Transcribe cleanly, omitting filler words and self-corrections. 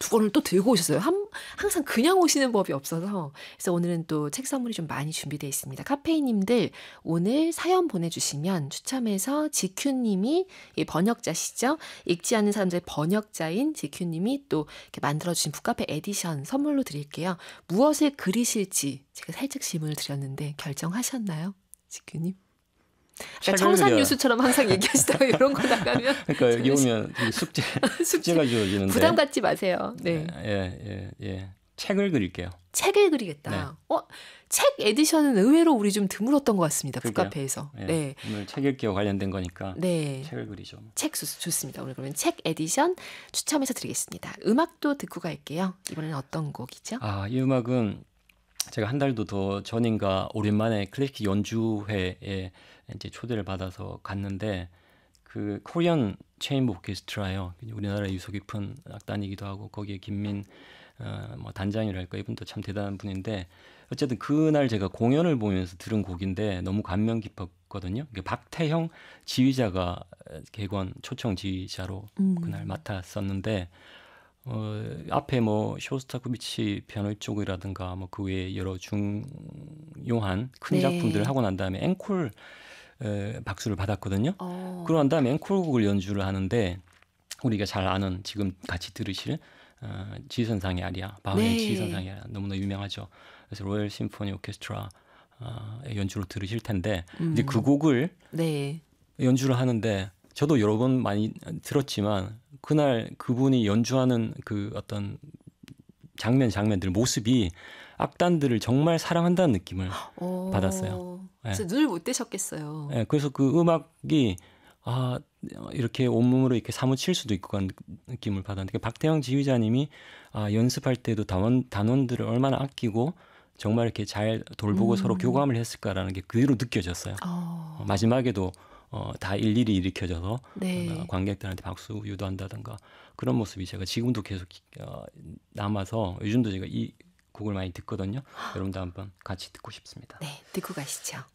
두 권을 또 들고 오셨어요. 항상 그냥 오시는 법이 없어서. 그래서 오늘은 또 책 선물이 좀 많이 준비되어 있습니다. 카페인님들 오늘 사연 보내주시면 추첨해서 지큐님이 번역자시죠. 읽지 않는 사람들의 번역자인 지큐님이 또 이렇게 만들어주신 북카페 에디션 선물로 드릴게요. 무엇을 그리실지 제가 살짝 질문을 드렸는데 결정하셨나요? 지큐님? 그러니까 청산 뉴스처럼 항상 얘기하시다가 이런 거 나가면 그러니까 여기 오면 숙제가 주어지는데 부담 갖지 마세요. 네. 예. 책을 그릴게요. 책을 그리겠다. 네. 책 에디션은 의외로 우리 좀 드물었던 것 같습니다. 그러게요. 북카페에서. 예. 네. 오늘 책 읽기와 관련된 거니까 네. 책을 그리죠. 책 좋습니다. 오늘 그러면 책 에디션 추첨해서 드리겠습니다. 음악도 듣고 갈게요. 이번에는 어떤 곡이죠? 이 음악은 제가 한 달도 더 전인가 오랜만에 클래식 연주회에 이제 초대를 받아서 갔는데 그 코리안 체인버 오케스트라요. 우리나라의 유서 깊은 악단이기도 하고 거기에 김민 뭐 단장이랄까 이분도 참 대단한 분인데 어쨌든 그날 제가 공연을 보면서 들은 곡인데 너무 감명 깊었거든요. 박태형 지휘자가 객원 초청 지휘자로 그날 맡았었는데 앞에 뭐 쇼스타코비치 피아노 쪽이라든가 뭐 그 외에 여러 중요한 큰 작품들을 하고 난 다음에 앵콜 박수를 받았거든요. 그러고 난 다음에 앵콜곡을 연주를 하는데 우리가 잘 아는 지금 같이 들으실 지선상의 아리아, 바흐의 지선상의 아리아 너무나 유명하죠. 그래서 로열 심포니 오케스트라 연주로 들으실 텐데 이제 그 곡을 연주를 하는데 저도 여러 번 많이 들었지만 그날 그분이 연주하는 그 어떤 장면들 모습이 악단들을 정말 사랑한다는 느낌을 받았어요. 진짜 눈을 못 떼셨겠어요. 네, 그래서 그 음악이 이렇게 온몸으로 이렇게 사무칠 수도 있고 그런 느낌을 받았는데 박태영 지휘자님이 연습할 때도 단원들을 얼마나 아끼고 정말 이렇게 잘 돌보고 서로 교감을 했을까라는 게 그대로 느껴졌어요. 마지막에도 다 일일이 일으켜져서 관객들한테 박수 유도한다든가 그런 모습이 제가 지금도 계속 남아서 요즘도 제가 이 곡을 많이 듣거든요. 여러분도 한번 같이 듣고 싶습니다. 네, 듣고 가시죠.